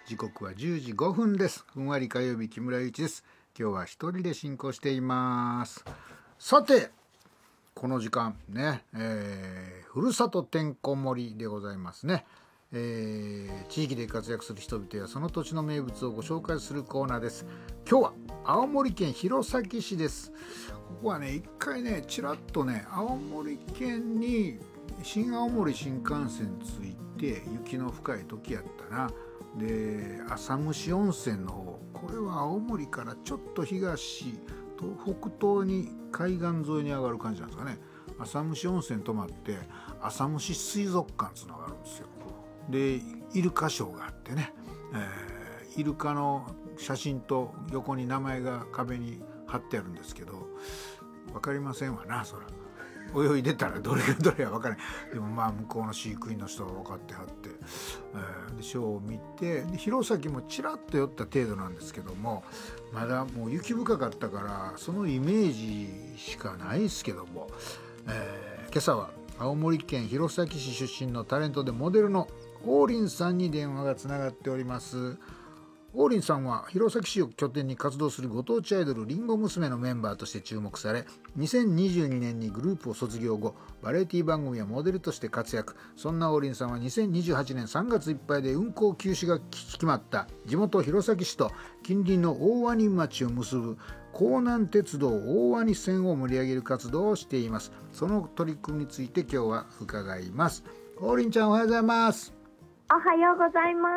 時刻は10時5分です。ふんわり火曜日、木村祐一です。今日は一人で進行しています。さてこの時間ね、ふるさとてんこ盛りでございますね。地域で活躍する人々やその土地の名物をご紹介するコーナーです。今日は青森県弘前市です。ここはね、一回ねちらっとね、青森県に新青森新幹線着いて雪の深い時やったな。で、浅虫温泉の方、これは青森からちょっと東と北東に海岸沿いに上がる感じなんですかね。浅虫温泉泊まって浅虫水族館つながるんですよ。でイルカショーがあってね、イルカの写真と横に名前が壁に貼ってあるんですけど、分かりませんわな、そら泳いでたらどれがどれは分からない。でもまあ向こうの飼育員の人が分かってはって、でショーを見て、で弘前もちらっと寄った程度なんですけども、まだもう雪深かったからそのイメージしかないですけども、今朝は青森県弘前市出身のタレントでモデルの王林さんに電話がつながっております。王林さんは弘前市を拠点に活動するご当地アイドルりんご娘のメンバーとして注目され、2022年にグループを卒業後バラエティ番組やモデルとして活躍。そんな王林さんは2028年3月いっぱいで運行休止が決まった地元弘前市と近隣の大鰐町を結ぶ江南鉄道大鰐線を盛り上げる活動をしています。その取り組みについて今日は伺います。王林ちゃん、おはようございます。 おはようございます。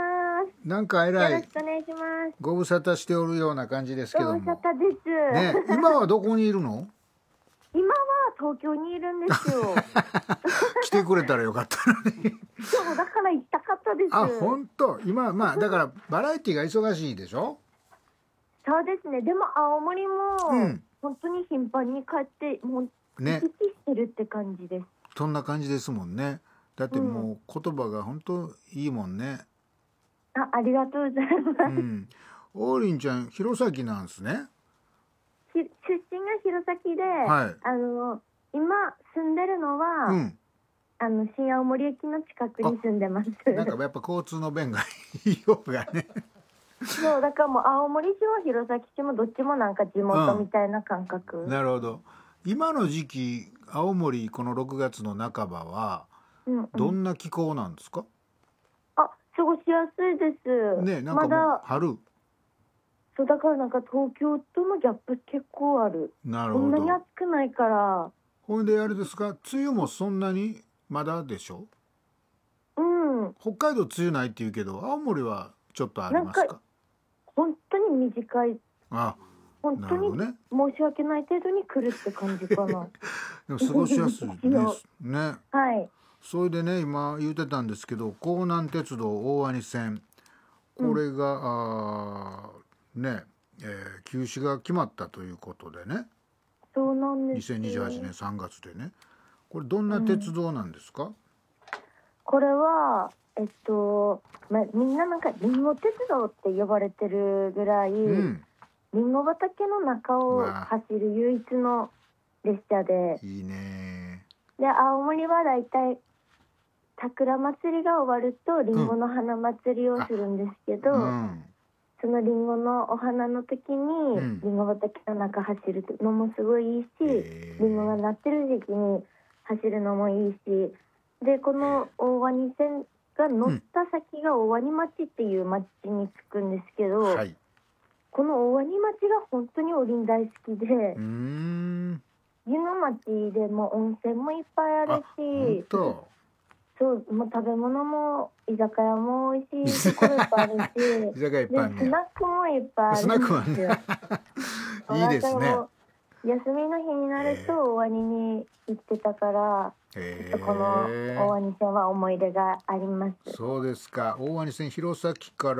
なんかえらいよろしくお願いします。 ご無沙汰しておるような感じですけども。 ご無沙汰です、 ね、今はどこにいるの？ 今は東京にいるんですよ。 来てくれたらよかったのに。 そうだから行きたかったです。 あ、本当。今まあだからバラエティが忙しいでしょ。 そうですね。でも青森も本当に頻繁に帰ってもう行き来してるって感じです。 そんな感じですもんね。だってもう言葉が本当いいもんね。 ありがとうございます。 王林ちゃん弘前なんですね。 出身が弘前で、 はい、 今住んでるのは、新青森駅の近くに住んでます。 なんかやっぱ交通の便がいいようがね。 そうだからもう青森市も弘前市もどっちもなんか地元みたいな感覚、 なるほど。今の時期青森この6月の半ばはどんな気候なんですか？ 過ごしやすいですね。なんかもう春、 そうだからなんか東京とのギャップ結構ある。 なるほど。 そんなに暑くないから。 ほんであれですか、梅雨もそんなにまだでしょ？北海道梅雨ないって言うけど青森はちょっとありますか？ 本当に短い。本当にね、 申し訳ない程度に来るって感じかな。 でも過ごしやすいですね。 はい。 それでね、今言ってたんですけど、江南鉄道大鰐線、これが、休止が決まったということでね。 そうなんです。 2028年3月でね。これどんな鉄道なんですか？ これはみんななんかリンゴ鉄道って呼ばれてるぐらい、リンゴ畑の中を走る唯一の列車で、 いいね。 で青森はだいたい桜祭りが終わるとリンゴの花祭りをするんですけど、そのリンゴのお花の時にリンゴ畑の中走るのもすごいいいし、リンゴがなってる時期に走るのもいいし、でこの大鰐線が乗った先が大鰐町っていう町に着くんですけど、この大鰐町が本当におりん大好きで、湯の町でも温泉もいっぱいあるし、そうもう食べ物も居酒屋も美味しいところいっぱいあるし、 居酒屋いっぱいあるね。 スナックもいっぱいあるんですよ。 いいですね。 休みの日になると大鰐に行ってたから、この大鰐線は思い出があります。 そうですか。大鰐線弘前から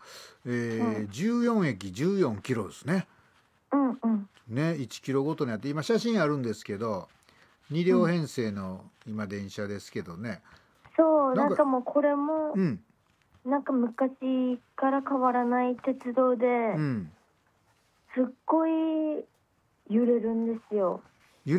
、14駅14キロですね。ね、1キロごとにあって、今写真あるんですけど2両編成の今電車ですけどね。 そうなんかもうこれも、なんか昔から変わらない鉄道で、すっごい揺れるんですよ。